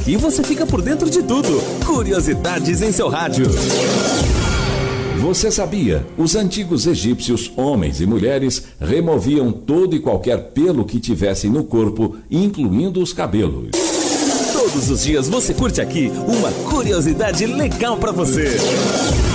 Aqui você fica por dentro de tudo. Curiosidades em seu rádio. Você sabia? Os antigos egípcios, homens e mulheres, removiam todo e qualquer pelo que tivessem no corpo, incluindo os cabelos. Todos os dias você curte aqui uma curiosidade legal pra você.